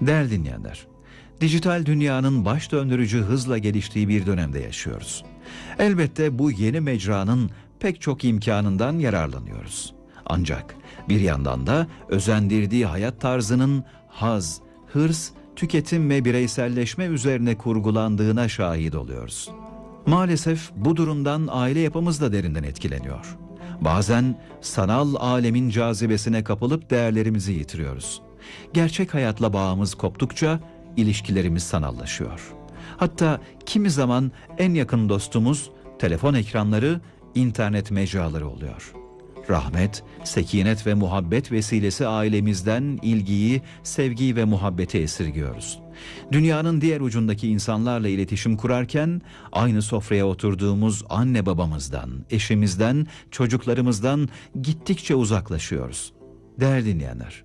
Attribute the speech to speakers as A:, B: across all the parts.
A: Değerli dinleyenler, dijital dünyanın baş döndürücü hızla geliştiği bir dönemde yaşıyoruz. Elbette bu yeni mecranın pek çok imkanından yararlanıyoruz. Ancak bir yandan da özendirdiği hayat tarzının haz, hırs, tüketim ve bireyselleşme üzerine kurgulandığına şahit oluyoruz. Maalesef bu durumdan aile yapımız da derinden etkileniyor. Bazen sanal alemin cazibesine kapılıp değerlerimizi yitiriyoruz. Gerçek hayatla bağımız koptukça ilişkilerimiz sanallaşıyor. Hatta kimi zaman en yakın dostumuz telefon ekranları, internet mecraları oluyor. Rahmet, sekinet ve muhabbet vesilesi ailemizden ilgiyi, sevgiyi ve muhabbeti esirgiyoruz. Dünyanın diğer ucundaki insanlarla iletişim kurarken aynı sofraya oturduğumuz anne babamızdan, eşimizden, çocuklarımızdan gittikçe uzaklaşıyoruz. Değerli dinleyenler,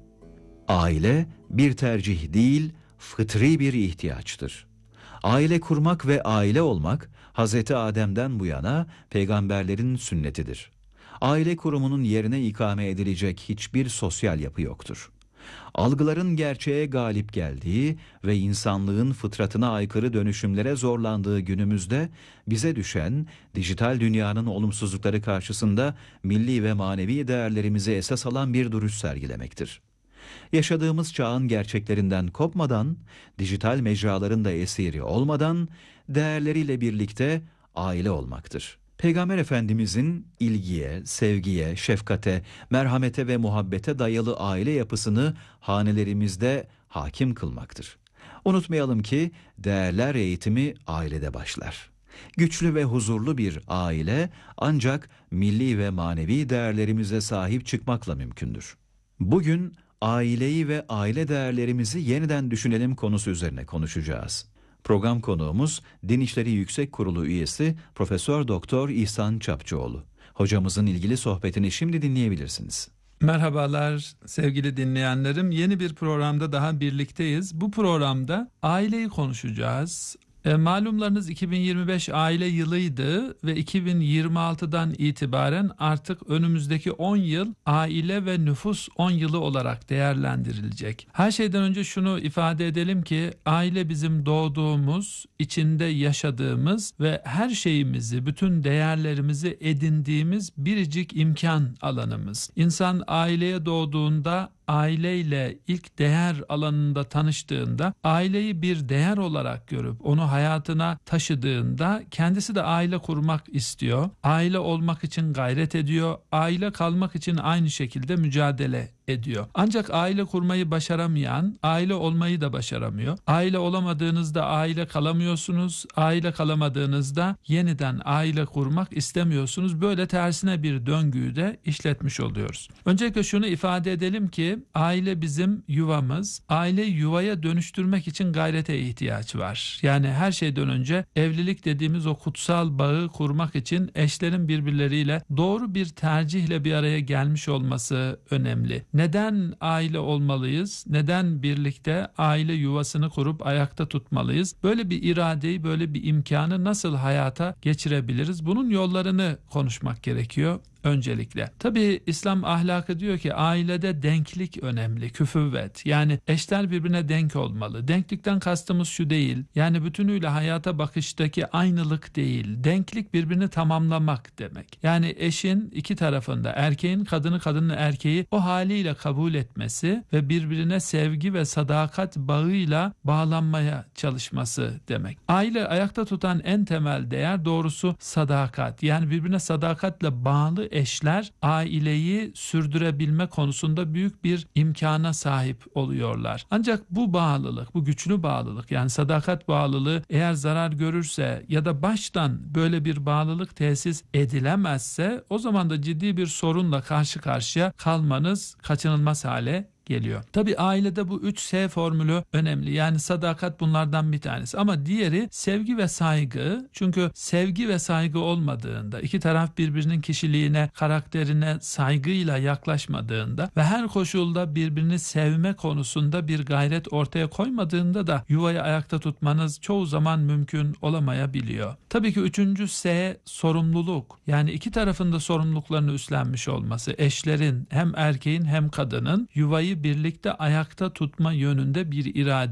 A: aile bir tercih değil, fıtri bir ihtiyaçtır. Aile kurmak ve aile olmak Hazreti Adem'den bu yana peygamberlerin sünnetidir. Aile kurumunun yerine ikame edilecek hiçbir sosyal yapı yoktur. Algıların gerçeğe galip geldiği ve insanlığın fıtratına aykırı dönüşümlere zorlandığı günümüzde bize düşen dijital dünyanın olumsuzlukları karşısında milli ve manevi değerlerimizi esas alan bir duruş sergilemektir. Yaşadığımız çağın gerçeklerinden kopmadan, dijital mecraların da esiri olmadan değerleriyle birlikte aile olmaktır. Peygamber Efendimizin ilgiye, sevgiye, şefkate, merhamete ve muhabbete dayalı aile yapısını hanelerimizde hakim kılmaktır. Unutmayalım ki değerler eğitimi ailede başlar. Güçlü ve huzurlu bir aile ancak milli ve manevi değerlerimize sahip çıkmakla mümkündür. Bugün aileyi ve aile değerlerimizi yeniden düşünelim konusu üzerine konuşacağız. Program konuğumuz Din İşleri Yüksek Kurulu üyesi Profesör Doktor İhsan Çapçıoğlu. Hocamızın ilgili sohbetini şimdi dinleyebilirsiniz.
B: Merhabalar sevgili dinleyenlerim. Yeni bir programda daha birlikteyiz. Bu programda aileyi konuşacağız. Malumlarınız 2025 aile yılıydı ve 2026'dan itibaren artık önümüzdeki 10 yıl aile ve nüfus 10 yılı olarak değerlendirilecek. Her şeyden önce şunu ifade edelim ki aile bizim doğduğumuz, içinde yaşadığımız ve her şeyimizi, bütün değerlerimizi edindiğimiz biricik imkan alanımız. İnsan aileye doğduğunda, aileyle ilk değer alanında tanıştığında, aileyi bir değer olarak görüp onu hayatına taşıdığında kendisi de aile kurmak istiyor. Aile olmak için gayret ediyor. Aile kalmak için aynı şekilde mücadele ediyor. Ancak aile kurmayı başaramayan, aile olmayı da başaramıyor. Aile olamadığınızda aile kalamıyorsunuz. Aile kalamadığınızda yeniden aile kurmak istemiyorsunuz. Böyle tersine bir döngüyü de işletmiş oluyoruz. Öncelikle şunu ifade edelim ki aile bizim yuvamız. Aile yuvaya dönüştürmek için gayrete ihtiyaç var. Yani her şeyden önce evlilik dediğimiz o kutsal bağı kurmak için eşlerin birbirleriyle doğru bir tercihle bir araya gelmiş olması önemli. Neden aile olmalıyız? Neden birlikte aile yuvasını kurup ayakta tutmalıyız? Böyle bir iradeyi, böyle bir imkanı nasıl hayata geçirebiliriz? Bunun yollarını konuşmak gerekiyor. Öncelikle. Tabii İslam ahlakı diyor ki ailede denklik önemli, küfüvvet. Yani eşler birbirine denk olmalı. Denklikten kastımız şu değil. Yani bütünüyle hayata bakıştaki aynılık değil. Denklik birbirini tamamlamak demek. Yani eşin iki tarafında erkeğin kadını, kadının erkeği o haliyle kabul etmesi ve birbirine sevgi ve sadakat bağıyla bağlanmaya çalışması demek. Aile ayakta tutan en temel değer doğrusu sadakat. Yani birbirine sadakatle bağlı eşler aileyi sürdürebilme konusunda büyük bir imkana sahip oluyorlar. Ancak bu bağlılık, bu güçlü bağlılık yani sadakat bağlılığı eğer zarar görürse ya da baştan böyle bir bağlılık tesis edilemezse o zaman da ciddi bir sorunla karşı karşıya kalmanız kaçınılmaz hale geliyor. Tabii ailede bu 3S formülü önemli. Yani sadakat bunlardan bir tanesi. Ama diğeri sevgi ve saygı. Çünkü sevgi ve saygı olmadığında, iki taraf birbirinin kişiliğine, karakterine saygıyla yaklaşmadığında ve her koşulda birbirini sevme konusunda bir gayret ortaya koymadığında da yuvayı ayakta tutmanız çoğu zaman mümkün olamayabiliyor. Tabii ki 3. S sorumluluk. Yani iki tarafın da sorumluluklarını üstlenmiş olması. Eşlerin hem erkeğin hem kadının yuvayı birlikte ayakta tutma yönünde bir irade